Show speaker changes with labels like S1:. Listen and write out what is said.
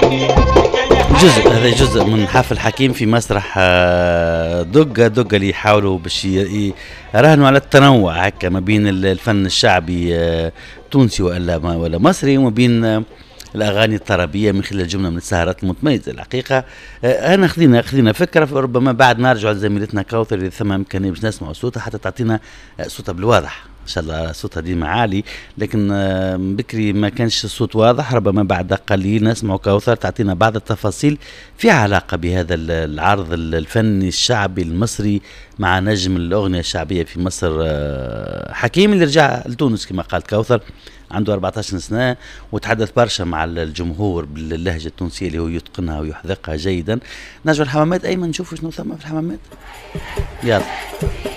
S1: هذا جزء من حفل حكيم في مسرح دقة اللي يحاولوا باش يراهنوا على التنوع هكا ما بين الفن الشعبي تونسي ولا مصري، وما بين الأغاني الطربية من خلال جملة من السهرات المتميزة. الحقيقة أنا خذينا فكرة، ربما بعد نرجع لزميلتنا كوثر إذا ثم إمكانية باش نسمع صوتها حتى تعطينا صوتها بالواضح. إن شاء الله صوتها ديما عالي، لكن بكري ما كانش الصوت واضح. ربما بعد قليل نسمع كوثر تعطينا بعض التفاصيل في علاقة بهذا العرض الفني الشعبي المصري مع نجم الأغنية الشعبية في مصر حكيم، اللي رجع لتونس كما قالت كوثر، عنده 14 سنة وتحدث برشا مع الجمهور باللهجة التونسية اللي هو يتقنها ويحذقها جيدا. نرجع الحمامات. أيمن نشوف شنو ثم في الحمامات. يلا